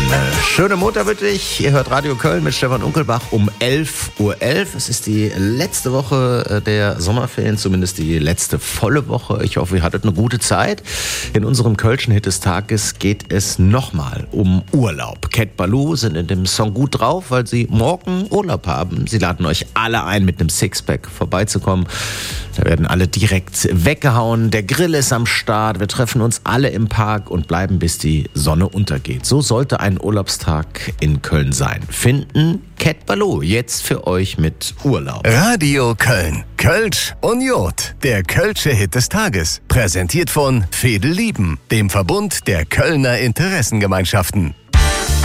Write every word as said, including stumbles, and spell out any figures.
Schöne Montag wirklich. Ihr hört Radio Köln mit Stefan Unkelbach um elf Uhr elf. Es ist die letzte Woche der Sommerferien, zumindest die letzte volle Woche. Ich hoffe, ihr hattet eine gute Zeit. In unserem Kölschen Hit des Tages geht es nochmal um Urlaub. Cat Ballou sind in dem Song gut drauf, weil sie morgen Urlaub haben. Sie laden euch alle ein, mit einem Sixpack vorbeizukommen. Da werden alle direkt weggehauen. Der Grill ist am Start. Wir treffen uns alle im Park und bleiben, bis die Sonne untergeht. So sollte ein Urlaubstag in Köln sein. Finden Cat Ballou jetzt für euch mit Urlaub. Radio Köln. Kölsch und Jod. Der Kölsche Hit des Tages. Präsentiert von Fedel Lieben, dem Verbund der Kölner Interessengemeinschaften.